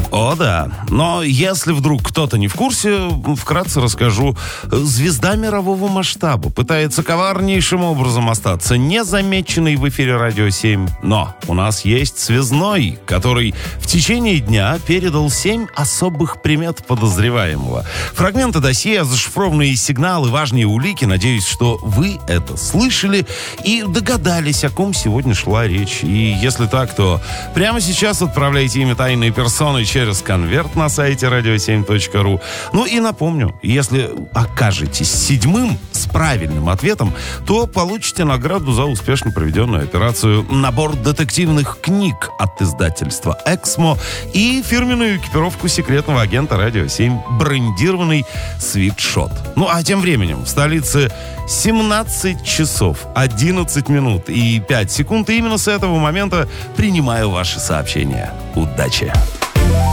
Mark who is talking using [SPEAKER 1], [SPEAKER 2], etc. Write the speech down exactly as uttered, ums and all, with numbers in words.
[SPEAKER 1] О, да. Но если вдруг кто-то не в курсе, вкратце расскажу. Звезда мирового масштаба пытается коварнейшим образом остаться незамеченной в эфире Радио семь. Но у нас есть связной, который в течение дня передал семь особых примет подозреваемого. Фрагменты досье, зашифрованные сигналы, важные улики. Надеюсь, что вы это слышали и догадались, о ком сегодня шла речь. И если так, то прямо сейчас отправляйте имя тайной персоны через конверт на сайте радио семь точка ру. Ну и напомню, если окажетесь седьмым с правильным ответом, то получите награду за успешно проведенную операцию, набор детективных книг от издательства «Эксмо» и фирменную экипировку секретного агента Радио семь, брендированный свитшот. Ну а тем временем в столице семнадцать часов одиннадцать минут и пять секунд. И именно с этого момента принимаю ваши сообщения. Удачи!